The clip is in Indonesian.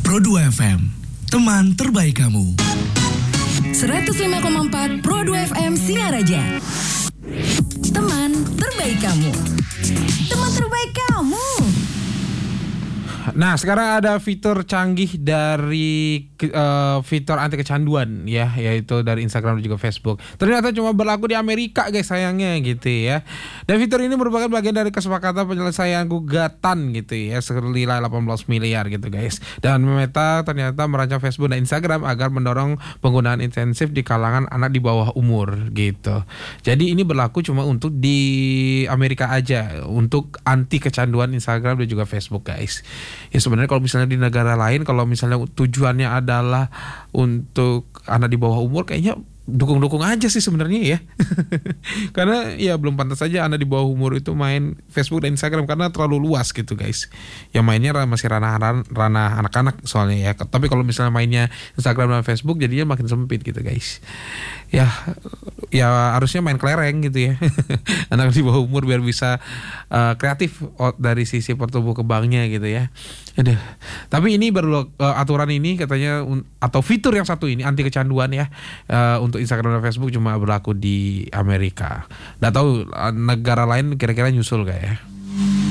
Pro2 FM, teman terbaik kamu. 105,4 Pro2 FM Singaraja. Teman terbaik kamu. Teman terbaik kamu. Nah, sekarang ada fitur canggih dari fitur anti kecanduan ya, yaitu dari Instagram dan juga Facebook. Ternyata cuma berlaku di Amerika guys, sayangnya gitu ya. Dan fitur ini merupakan bagian dari kesepakatan penyelesaian gugatan gitu ya, senilai 18 miliar gitu guys. Dan Meta ternyata merancang Facebook dan Instagram agar mendorong penggunaan intensif di kalangan anak di bawah umur gitu. Jadi ini berlaku cuma untuk di Amerika aja, untuk anti kecanduan Instagram dan juga Facebook guys. Ya sebenarnya kalau misalnya di negara lain, kalau misalnya tujuannya adalah untuk anak di bawah umur, kayaknya dukung-dukung aja sih sebenarnya ya. Karena ya belum pantas saja anak di bawah umur itu main Facebook dan Instagram karena terlalu luas gitu guys. Yang mainnya masih ranah anak-anak soalnya ya. Tapi kalau misalnya mainnya Instagram dan Facebook jadinya makin sempit gitu guys. Ya harusnya main kelereng gitu ya. Anak di bawah umur biar bisa kreatif dari sisi pertumbuh kembangnya gitu ya. Aduh. Tapi ini baru aturan ini katanya, atau fitur yang satu ini anti kecanduan ya, untuk Instagram dan Facebook cuma berlaku di Amerika. Nggak tahu negara lain kira-kira nyusul gak ya?